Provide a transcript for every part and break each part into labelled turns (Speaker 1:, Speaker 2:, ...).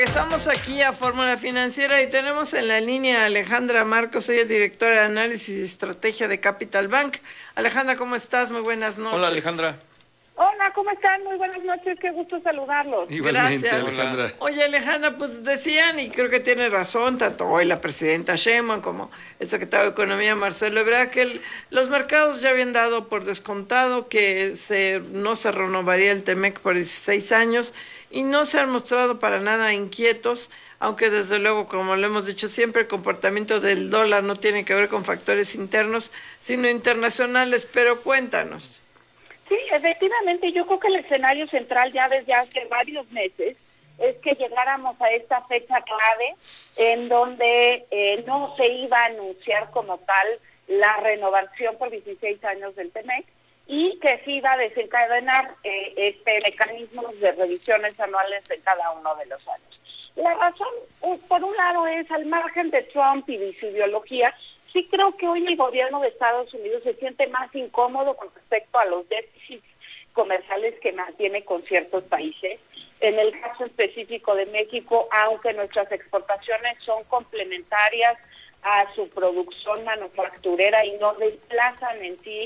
Speaker 1: Estamos aquí a Fórmula Financiera y tenemos en la línea a Alejandra Marcos, ella es directora de Análisis y Estrategia de Capital Bank. Alejandra, ¿cómo estás? Muy buenas noches.
Speaker 2: Hola, Alejandra.
Speaker 3: Hola, ¿cómo están? Muy buenas noches, qué gusto saludarlos.
Speaker 2: Igualmente,
Speaker 1: gracias,
Speaker 2: Alejandra.
Speaker 1: Oye, Alejandra, pues decían, y creo que tiene razón, tanto hoy la presidenta Sheinbaum como el secretario de Economía, Marcelo Ebrard, que los mercados ya habían dado por descontado que no se renovaría el TEMEC por 16 años y no se han mostrado para nada inquietos, aunque desde luego, como lo hemos dicho siempre, el comportamiento del dólar no tiene que ver con factores internos, sino internacionales, pero cuéntanos.
Speaker 3: Sí, efectivamente, yo creo que el escenario central ya desde hace varios meses es que llegáramos a esta fecha clave en donde no se iba a anunciar como tal la renovación por 16 años del TEMEC y que se iba a desencadenar este mecanismo de revisiones anuales en cada uno de los años. La razón, por un lado, es al margen de Trump y de su ideología. Sí creo que hoy el gobierno de Estados Unidos se siente más incómodo con respecto a los déficits comerciales que mantiene con ciertos países. En el caso específico de México, aunque nuestras exportaciones son complementarias a su producción manufacturera y no desplazan en sí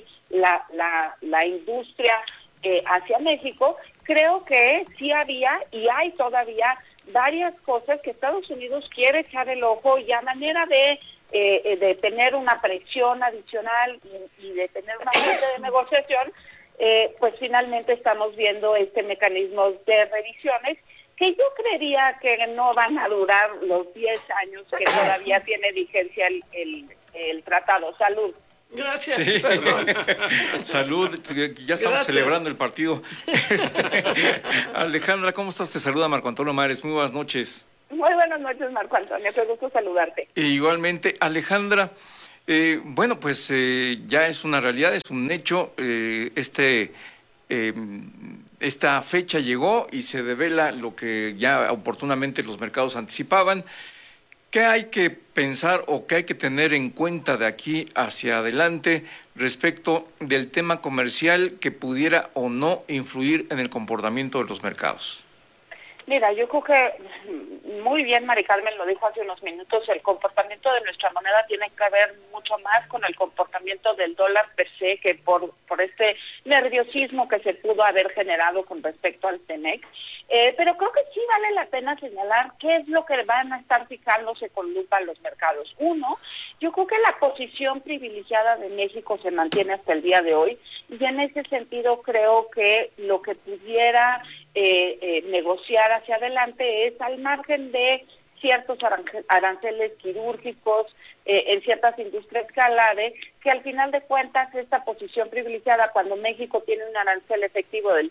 Speaker 3: la industria hacia México, creo que sí había y hay todavía varias cosas que Estados Unidos quiere echar el ojo y a manera de tener una presión adicional y de tener una fuente de negociación, pues finalmente estamos viendo este mecanismo de revisiones que yo creería que no van a durar los 10 años que todavía tiene vigencia el tratado. Salud.
Speaker 1: Gracias.
Speaker 2: Sí. Salud, ya estamos celebrando el partido. Alejandra, ¿cómo estás? Te saluda Marco Antonio Mares, muy buenas noches.
Speaker 3: Muy buenas noches, Marco Antonio, qué gusto saludarte.
Speaker 2: Igualmente, Alejandra, bueno, pues ya es una realidad, es un hecho, esta fecha llegó y se devela lo que ya oportunamente los mercados anticipaban. ¿Qué hay que pensar o qué hay que tener en cuenta de aquí hacia adelante respecto del tema comercial que pudiera o no influir en el comportamiento de los mercados?
Speaker 3: Mira, yo creo que muy bien Mari Carmen lo dijo hace unos minutos, el comportamiento de nuestra moneda tiene que ver mucho más con el comportamiento del dólar per se que por este nerviosismo que se pudo haber generado con respecto al TEMEC. Pero creo que sí vale la pena señalar qué es lo que van a estar fijándose con lupa los mercados. Uno, yo creo que la posición privilegiada de México se mantiene hasta el día de hoy y en ese sentido creo que lo que pudiera negociar hacia adelante es al margen de ciertos aranceles quirúrgicos en ciertas industrias clave, que al final de cuentas esta posición privilegiada cuando México tiene un arancel efectivo del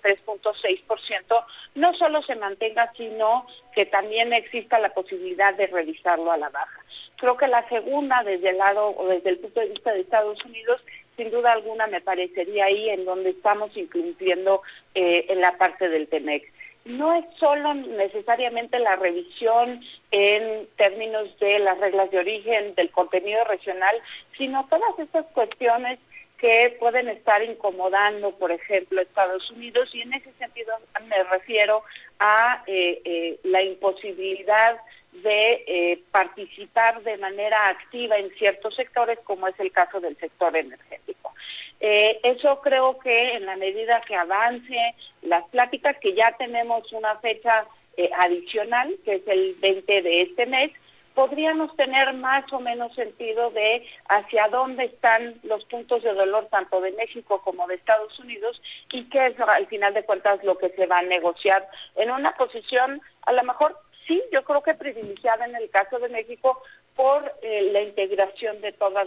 Speaker 3: 3.6%, no solo se mantenga, sino que también exista la posibilidad de revisarlo a la baja. Creo que la segunda, desde el punto de vista de Estados Unidos, sin duda alguna me parecería ahí en donde estamos incluyendo en la parte del TEMEC. No es solo necesariamente la revisión en términos de las reglas de origen, del contenido regional, sino todas estas cuestiones que pueden estar incomodando, por ejemplo, Estados Unidos, y en ese sentido me refiero a la imposibilidad de participar de manera activa en ciertos sectores, como es el caso del sector energético. Eso creo que en la medida que avance las pláticas, que ya tenemos una fecha adicional, que es el 20 de este mes, podríamos tener más o menos sentido de hacia dónde están los puntos de dolor tanto de México como de Estados Unidos y qué es al final de cuentas lo que se va a negociar en una posición a lo mejor sí, yo creo que privilegiada en el caso de México por la integración de todas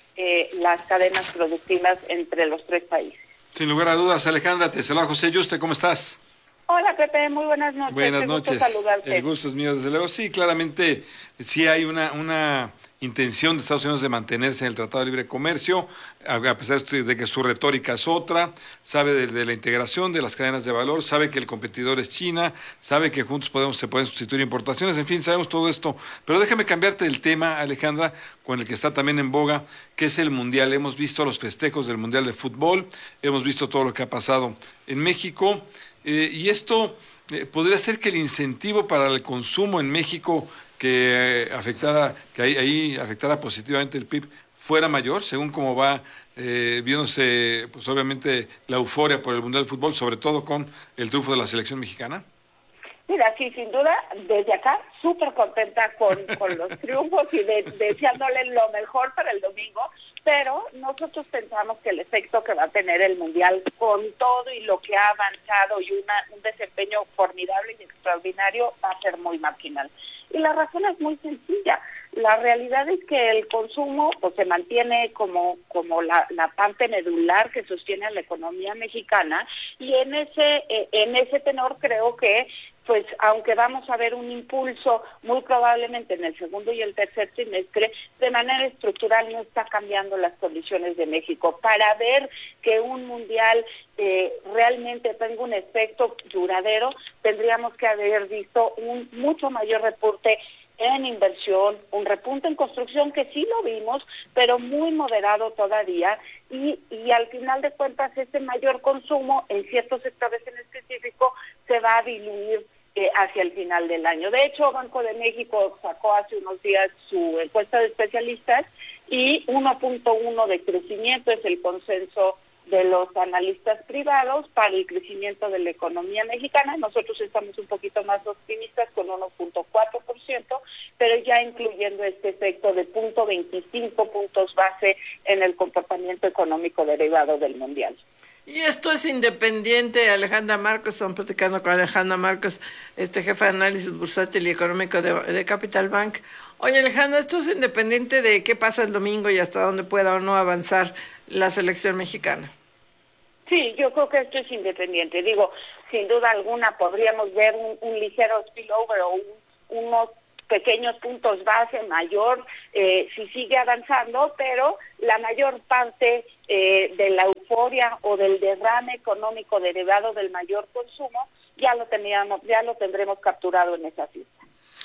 Speaker 3: las cadenas productivas entre los tres países.
Speaker 4: Sin lugar a dudas, Alejandra, te saluda José Yuste, ¿cómo estás?
Speaker 3: Hola Pepe, muy buenas noches.
Speaker 4: Buenas noches.
Speaker 3: Gusto saludarte.
Speaker 4: El gusto es mío, desde luego. Sí, claramente sí hay una intención de Estados Unidos de mantenerse en el Tratado de Libre Comercio, a pesar de que su retórica es otra, sabe de la integración de las cadenas de valor, sabe que el competidor es China, sabe que juntos se pueden sustituir importaciones, en fin, sabemos todo esto. Pero déjame cambiarte el tema, Alejandra, con el que está también en boga, que es el Mundial. Hemos visto los festejos del Mundial de Fútbol, hemos visto todo lo que ha pasado en México, y esto ¿Podría ser que el incentivo para el consumo en México que afectara positivamente el PIB fuera mayor, según cómo va viéndose, pues obviamente, la euforia por el Mundial de Fútbol, sobre todo con el triunfo de la selección mexicana?
Speaker 3: Mira, sí, sin duda, desde acá, súper contenta con los triunfos y deseándole lo mejor para el domingo, pero nosotros pensamos que el efecto que va a tener el Mundial con todo y lo que ha avanzado y un desempeño formidable y extraordinario va a ser muy marginal. Y la razón es muy sencilla. La realidad es que el consumo pues se mantiene como la parte medular que sostiene a la economía mexicana, y en ese tenor creo que pues aunque vamos a ver un impulso muy probablemente en el segundo y el tercer trimestre, de manera estructural no está cambiando las condiciones de México. Para ver que un mundial realmente tenga un efecto duradero, tendríamos que haber visto un mucho mayor reporte en inversión, un repunte en construcción que sí lo vimos, pero muy moderado todavía, y al final de cuentas ese mayor consumo en ciertos sectores en específico se va a diluir hacia el final del año. De hecho, Banco de México sacó hace unos días su encuesta de especialistas y 1.1 de crecimiento es el consenso de los analistas privados para el crecimiento de la economía mexicana. Nosotros estamos un poquito más optimistas con 1.4%, pero ya incluyendo este efecto de 0.25 puntos base en el comportamiento económico derivado del Mundial.
Speaker 1: Y esto es independiente. Alejandra Marcos, estamos platicando con Alejandra Marcos, jefa de análisis bursátil y económico de Capital Bank. Oye, Alejandra, esto es independiente de qué pasa el domingo y hasta dónde pueda o no avanzar la selección mexicana.
Speaker 3: Sí, yo creo que esto es independiente. Digo, sin duda alguna podríamos ver un ligero spillover o unos pequeños puntos base mayor si sigue avanzando, pero la mayor parte de la euforia o del derrame económico derivado del mayor consumo ya lo tendremos capturado en esa cifra.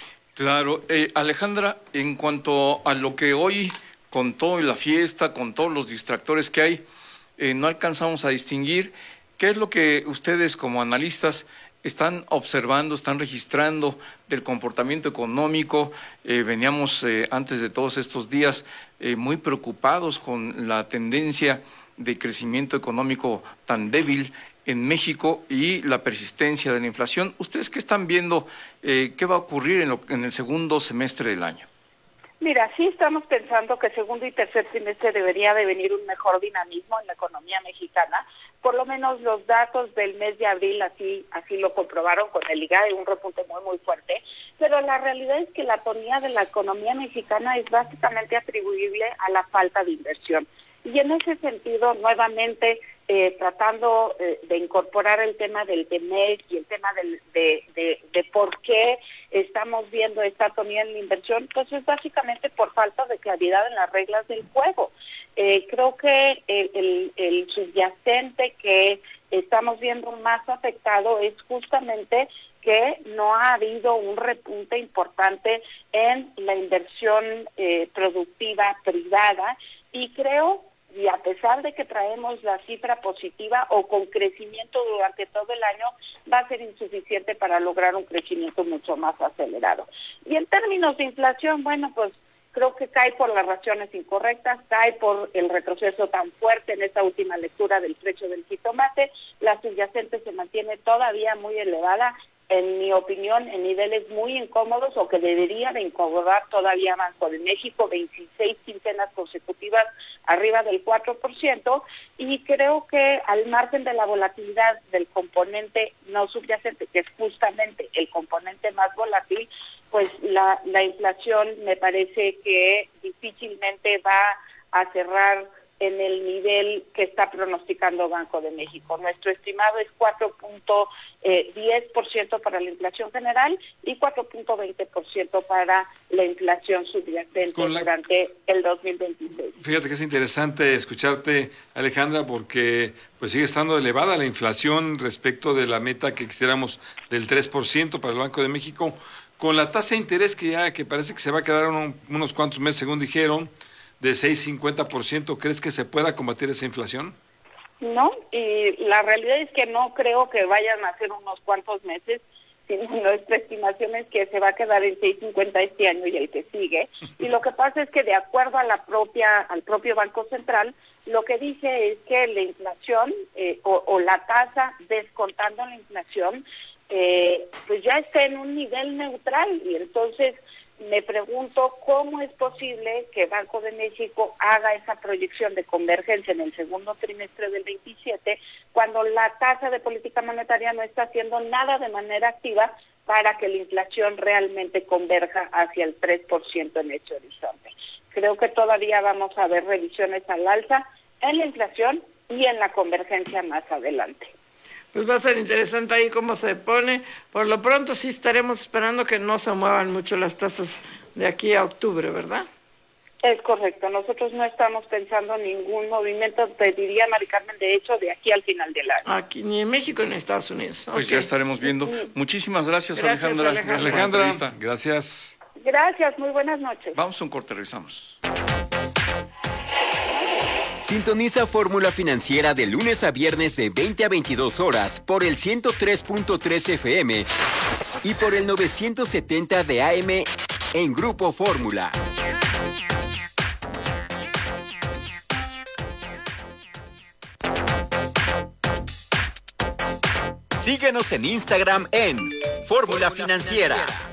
Speaker 2: Claro, Alejandra, en cuanto a lo que hoy, con toda la fiesta, con todos los distractores que hay, no alcanzamos a distinguir qué es lo que ustedes como analistas están observando, están registrando del comportamiento económico. Veníamos antes de todos estos días muy preocupados con la tendencia de crecimiento económico tan débil en México y la persistencia de la inflación. ¿Ustedes qué están viendo? ¿Qué va a ocurrir en el segundo semestre del año?
Speaker 3: Mira, sí estamos pensando que segundo y tercer trimestre debería de venir un mejor dinamismo en la economía mexicana. Por lo menos los datos del mes de abril así lo comprobaron con el IGAE, un repunte muy fuerte. Pero la realidad es que la tonía de la economía mexicana es básicamente atribuible a la falta de inversión. Y en ese sentido, nuevamente, tratando de incorporar el tema del TEMEC y el tema de por qué estamos viendo esta atonía en la inversión, pues es básicamente por falta de claridad en las reglas del juego. Creo que el subyacente que estamos viendo más afectado es justamente que no ha habido un repunte importante en la inversión productiva privada, y creo, y a pesar de que traemos la cifra positiva o con crecimiento durante todo el año, va a ser insuficiente para lograr un crecimiento mucho más acelerado. Y en términos de inflación, bueno, pues creo que cae por las razones incorrectas, cae por el retroceso tan fuerte en esta última lectura del precio del jitomate. La subyacente se mantiene todavía muy elevada, en mi opinión, en niveles muy incómodos, o que debería de incomodar todavía Banco de México, 26 quincenas consecutivas arriba del 4%, y creo que al margen de la volatilidad del componente no subyacente, que es justamente el componente más volátil, pues la inflación me parece que difícilmente va a cerrar en el nivel que está pronosticando Banco de México. Nuestro estimado es 4.10% para la inflación general y 4.20% para la inflación subyacente durante el 2026.
Speaker 4: Fíjate que es interesante escucharte, Alejandra, porque pues sigue estando elevada la inflación respecto de la meta que quisiéramos del 3% para el Banco de México, con la tasa de interés que parece que se va a quedar unos cuantos meses, según dijeron, de 6.50%, ¿crees que se pueda combatir esa inflación?
Speaker 3: No, y la realidad es que no creo que vayan a ser unos cuantos meses. sino nuestra estimación es que se va a quedar en 6.50 este año y el que sigue. Y lo que pasa es que de acuerdo a al propio Banco Central, lo que dice es que la inflación o la tasa descontando la inflación, pues ya está en un nivel neutral. Y entonces me pregunto cómo es posible que Banco de México haga esa proyección de convergencia en el segundo trimestre del 27, cuando la tasa de política monetaria no está haciendo nada de manera activa para que la inflación realmente converja hacia el 3% en ese horizonte. Creo que todavía vamos a ver revisiones al alza en la inflación y en la convergencia más adelante.
Speaker 1: Pues va a ser interesante ahí cómo se pone. Por lo pronto sí estaremos esperando que no se muevan mucho las tasas de aquí a octubre, ¿verdad?
Speaker 3: Es correcto. Nosotros no estamos pensando en ningún movimiento, te diría, Mari Carmen, de hecho, de aquí al final del año.
Speaker 1: Aquí, ni en México ni en Estados Unidos.
Speaker 2: Pues ya estaremos viendo. Muchísimas gracias,
Speaker 1: Gracias,
Speaker 2: Alejandra.
Speaker 1: Alejandra.
Speaker 2: Gracias por la
Speaker 4: Alejandra,
Speaker 2: entrevista.
Speaker 4: gracias.
Speaker 3: Gracias, muy buenas noches.
Speaker 2: Vamos a un corte, regresamos.
Speaker 5: Sintoniza Fórmula Financiera de lunes a viernes de 20 a 22 horas por el 103.3 FM y por el 970 de AM en Grupo Fórmula. Síguenos en Instagram en Fórmula Financiera.